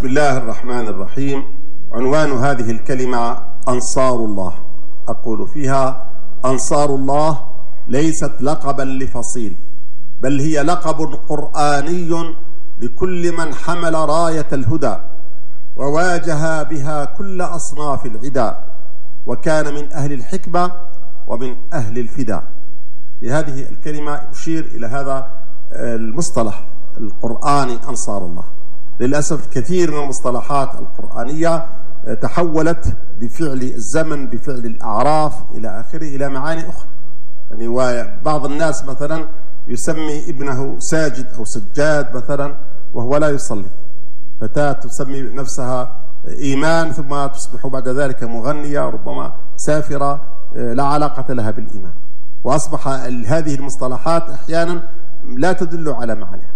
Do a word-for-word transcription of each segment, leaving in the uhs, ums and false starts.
بسم الله الرحمن الرحيم. عنوان هذه الكلمة أنصار الله. أقول فيها: أنصار الله ليست لقبا لفصيل، بل هي لقب قرآني لكل من حمل راية الهدى وواجه بها كل أصناف العدا، وكان من أهل الحكمة ومن أهل الفدا. بهذه الكلمة يشير إلى هذا المصطلح القرآني أنصار الله. للأسف كثير من المصطلحات القرآنية تحولت بفعل الزمن، بفعل الأعراف إلى آخره، إلى معاني أخرى. يعني وبعض الناس مثلا يسمي ابنه ساجد أو سجاد مثلا وهو لا يصلي، فتاة تسمي نفسها إيمان ثم تصبح بعد ذلك مغنية، ربما سافرة لا علاقة لها بالإيمان. وأصبح هذه المصطلحات أحيانا لا تدل على معنى،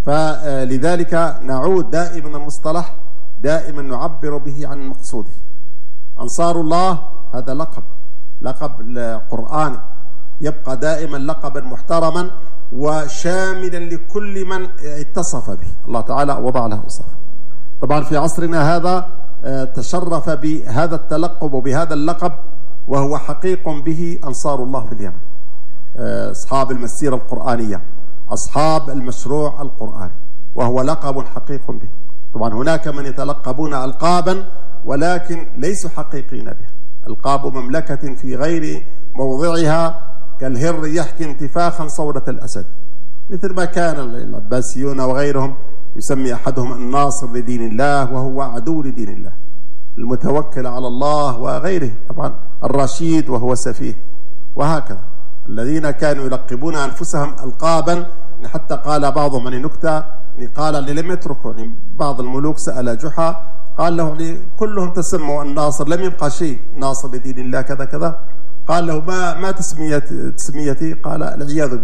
فلذلك نعود دائما المصطلح دائما نعبر به عن مقصوده. أنصار الله هذا لقب لقب قرآني يبقى دائما لقبا محترما وشاملا لكل من اتصف به. الله تعالى وضع له وصفه. طبعا في عصرنا هذا تشرف بهذا التلقب وبهذا اللقب، وهو حقيق به أنصار الله في اليمن، أصحاب المسيرة القرآنية، أصحاب المشروع القرآني، وهو لقب حقيق به. طبعا هناك من يتلقبون ألقابا ولكن ليسوا حقيقين بها، ألقاب مملكة في غير موضعها، كالهر يحكي انتفاخا صورة الأسد، مثل ما كان العباسيون وغيرهم يسمي أحدهم الناصر لدين الله وهو عدو لدين الله، المتوكل على الله وغيره، طبعا الرشيد وهو سفيه، وهكذا الذين كانوا يلقبون أنفسهم ألقابا. حتى قال بعضهم عن نكتة، قال لم يتركوا، بعض الملوك سأل جحا قال له كلهم تسموا الناصر، لم يبقى شيء، ناصر لدين الله كذا كذا. قال له ما ما تسميتي؟ قال العياذ بالله.